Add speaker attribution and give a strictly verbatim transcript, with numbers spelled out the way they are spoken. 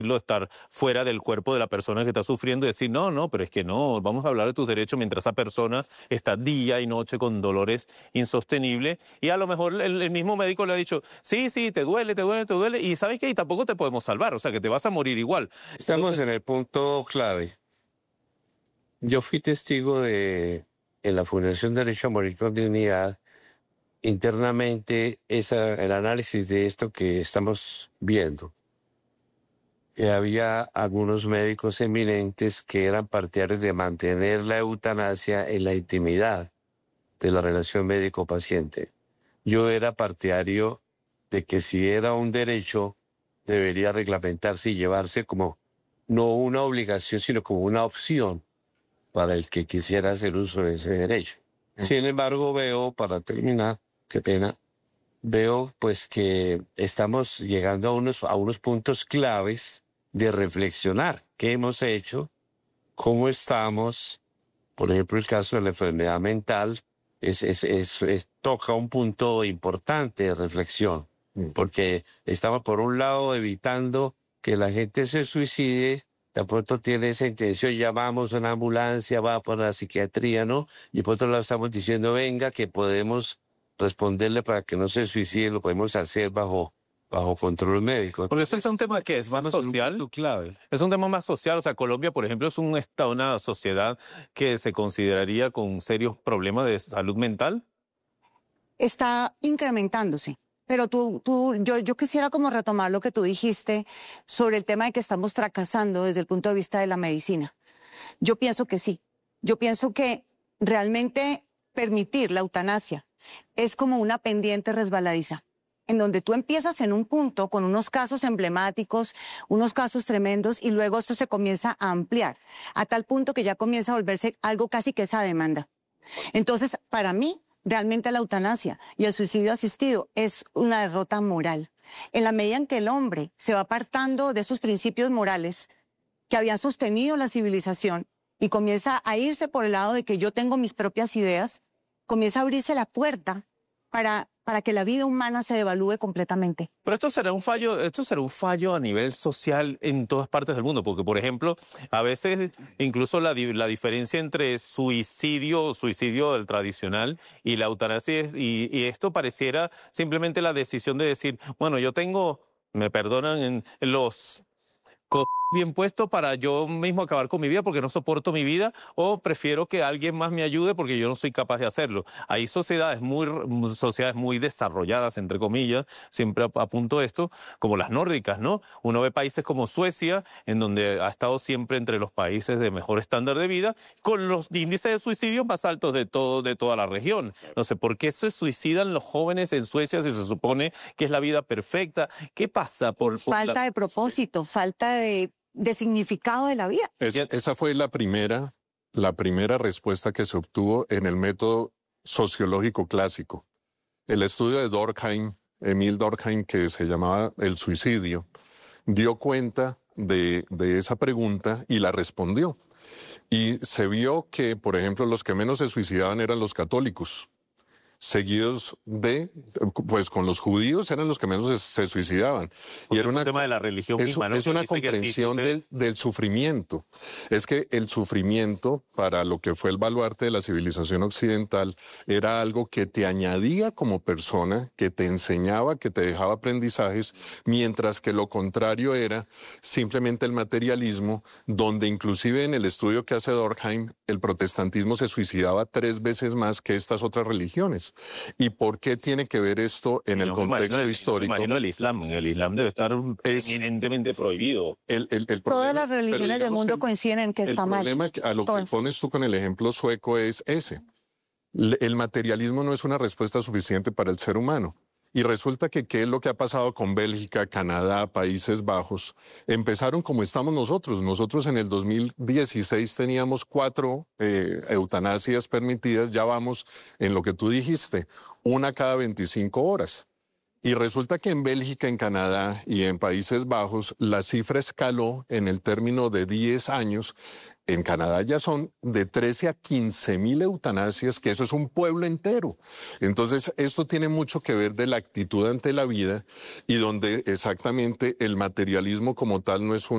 Speaker 1: estar fuera del cuerpo de la persona que está sufriendo y decir, no, no, pero es que no, vamos a hablar de tus derechos mientras esa persona está día y noche con dolores insostenibles y a lo mejor el, el mismo médico le ha dicho, sí, sí, te duele, te duele, te duele y ¿sabes qué? Y tampoco te podemos salvar, o sea que te vas a morir igual.
Speaker 2: Estamos
Speaker 1: Entonces,
Speaker 2: en el punto clave. Yo fui testigo de, en la Fundación Derecho a Morir con Dignidad, internamente esa, el análisis de esto que estamos viendo. Que había algunos médicos eminentes que eran partidarios de mantener la eutanasia en la intimidad de la relación médico-paciente. Yo era partidario de que si era un derecho, debería reglamentarse y llevarse como no una obligación, sino como una opción para el que quisiera hacer uso de ese derecho. Sin embargo, veo, para terminar, qué pena, veo pues que estamos llegando a unos, a unos puntos claves de reflexionar qué hemos hecho, cómo estamos. Por ejemplo, el caso de la enfermedad mental es, es, es, es, toca un punto importante de reflexión, porque estamos por un lado evitando que la gente se suicide, de pronto tiene esa intención, llamamos a una ambulancia, va por la psiquiatría, ¿no? Y por otro lado estamos diciendo, venga, que podemos responderle para que no se suicide, lo podemos hacer bajo, bajo control médico.
Speaker 1: porque eso es un tema que es más social.
Speaker 2: Un clave.
Speaker 1: Es un tema más social, o sea, Colombia, por ejemplo, es un estado, una sociedad que se consideraría con serios problemas de salud mental.
Speaker 3: Está incrementándose. Pero tú, tú, yo, yo quisiera como retomar lo que tú dijiste sobre el tema de que estamos fracasando desde el punto de vista de la medicina. Yo pienso que sí. Yo pienso que realmente permitir la eutanasia es como una pendiente resbaladiza, en donde tú empiezas en un punto con unos casos emblemáticos, unos casos tremendos, y luego esto se comienza a ampliar, a tal punto que ya comienza a volverse algo casi que esa demanda. Entonces, para mí, realmente la eutanasia y el suicidio asistido es una derrota moral. En la medida en que el hombre se va apartando de esos principios morales que habían sostenido la civilización y comienza a irse por el lado de que yo tengo mis propias ideas, comienza a abrirse la puerta para, para que la vida humana se devalúe completamente.
Speaker 1: Pero esto será un fallo, esto será un fallo a nivel social en todas partes del mundo, porque, por ejemplo, a veces incluso la, la diferencia entre suicidio, suicidio del tradicional y la eutanasia, es, y, y esto pareciera simplemente la decisión de decir, bueno, yo tengo, me perdonan, en, en los bien puesto para yo mismo acabar con mi vida porque no soporto mi vida, o prefiero que alguien más me ayude porque yo no soy capaz de hacerlo. Hay sociedades muy, sociedades muy desarrolladas, entre comillas, siempre apunto esto, como las nórdicas, ¿no? Uno ve países como Suecia, en donde ha estado siempre entre los países de mejor estándar de vida, con los índices de suicidio más altos de, todo, de toda la región. No sé, ¿por qué se suicidan los jóvenes en Suecia si se supone que es la vida perfecta? ¿Qué pasa? Por, por
Speaker 3: falta
Speaker 1: la...
Speaker 3: de propósito, falta de... de significado de la vida.
Speaker 4: Es, esa fue la primera, la primera respuesta que se obtuvo en el método sociológico clásico. El estudio de Durkheim, Emil Durkheim, que se llamaba El suicidio, dio cuenta de, de esa pregunta y la respondió. Y se vio que, por ejemplo, los que menos se suicidaban eran los católicos, seguidos de, pues con los judíos eran los que menos se, se suicidaban.
Speaker 1: Porque
Speaker 4: y era
Speaker 1: es
Speaker 4: una,
Speaker 1: un tema de la religión
Speaker 4: es,
Speaker 1: misma, ¿no?
Speaker 4: Es una
Speaker 1: Dice que
Speaker 4: comprensión
Speaker 1: sí,
Speaker 4: del, del sufrimiento. Es que el sufrimiento, para lo que fue el baluarte de la civilización occidental, era algo que te añadía como persona, que te enseñaba, que te dejaba aprendizajes, mientras que lo contrario era simplemente el materialismo, donde inclusive en el estudio que hace Durkheim, el protestantismo se suicidaba tres veces más que estas otras religiones. ¿Y por qué tiene que ver esto en
Speaker 1: no,
Speaker 4: el contexto
Speaker 1: imagino,
Speaker 4: histórico?
Speaker 1: Imagino el Islam. El Islam debe estar es, eminentemente prohibido.
Speaker 4: El, el, el
Speaker 3: Todas
Speaker 4: problema,
Speaker 3: las religiones del mundo coinciden en que está mal.
Speaker 4: El problema a lo que pones tú con el ejemplo sueco es ese. El materialismo no es una respuesta suficiente para el ser humano. Y resulta que qué es lo que ha pasado con Bélgica, Canadá, Países Bajos. Empezaron como estamos nosotros. Nosotros en el dos mil dieciséis teníamos cuatro eh, eutanasias permitidas. Ya vamos en lo que tú dijiste, una cada veinticinco horas. Y resulta que en Bélgica, en Canadá y en Países Bajos la cifra escaló en el término de diez años. En Canadá ya son de trece a quince mil eutanasias, que eso es un pueblo entero. Entonces, esto tiene mucho que ver de la actitud ante la vida y donde exactamente el materialismo como tal no es un